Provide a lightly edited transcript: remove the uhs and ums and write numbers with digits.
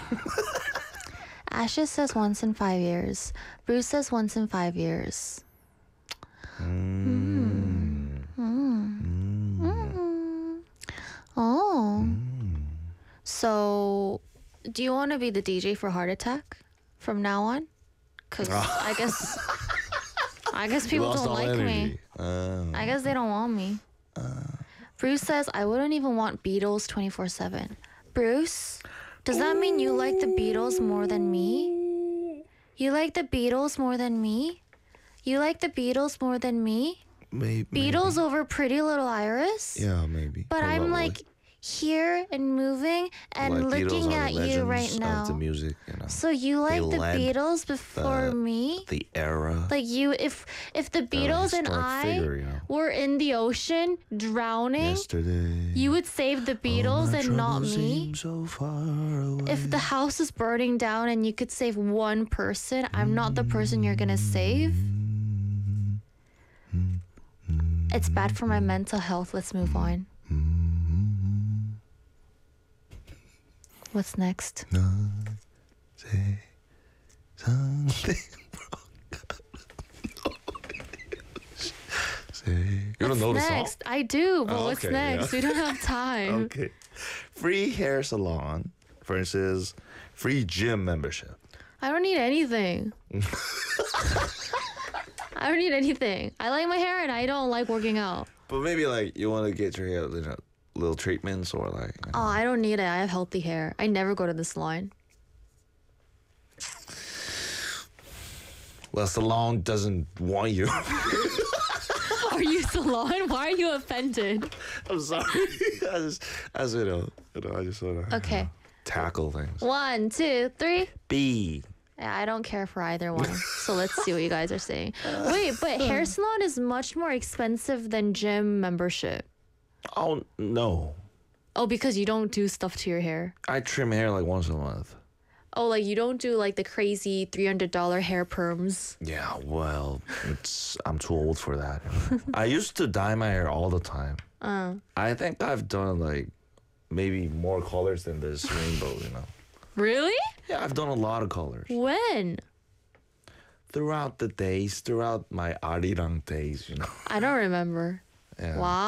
Ashes says once in 5 years. Bruce says once in 5 years. Oh. So, do you want to be the DJ for Heart Attack from now on? Because I guess people Lost don't all like me. energy. I guess they don't want me. Bruce says, I wouldn't even want Beatles 24/7. Bruce, does that mean you like the Beatles more than me? You like the Beatles more than me? You like the Beatles more than me? Maybe. Beatles over Pretty Little Iris? Yeah, maybe. But I'm Probably. like here and moving and Like, Beatles looking are at the you right legends now. of the music, you know. So you like the led Beatles before me? The era. Like you, if the Beatles and historic I figure, you know. were in the ocean drowning, Yesterday. you would save the Beatles my and not troubles me. seem so far away. If the house is burning down and you could save one person, I'm not the person you're gonna save. It's bad for my mental health. Let's move on. What's next? Say something. Say. You don't know the song? Next, I do, but Oh, what's okay, next? yeah. We don't have time. Okay. Free hair salon versus free gym membership. I don't need anything. I don't need anything. I like my hair and I don't like working out. But maybe like you want to get your hair, you know, little treatments or like. You know. Oh, I don't need it. I have healthy hair. I never go to the salon. Well, salon doesn't want you. Are you salon? Why are you offended? I'm sorry. I just want to. Okay. Tackle things. 1, 2, 3. B. Yeah, I don't care for either one. So let's see what you guys are saying. Wait, but hair salon is much more expensive than gym membership. Oh no, Oh, because you don't do stuff to your hair. I trim hair like once a month. Oh, like you don't do like the crazy $300 hair perms. Yeah, well, I'm too old for that. I used to dye my hair all the time. I think I've done like maybe more colors than this rainbow, you know. Really? Yeah, I've done a lot of colors. When? Throughout the days, throughout my Arirang days, you know. I don't remember. Yeah. Wow.